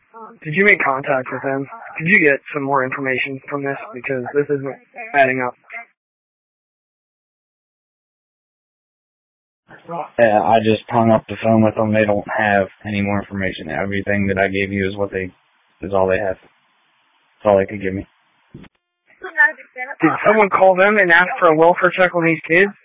Did you make contact with him? Did you get some more information from this? Because this isn't adding up. Yeah, I just hung up the phone with them. They don't have any more information. Everything that I gave you is all they have. That's all they could give me. Did someone call them and ask for a welfare check on these kids?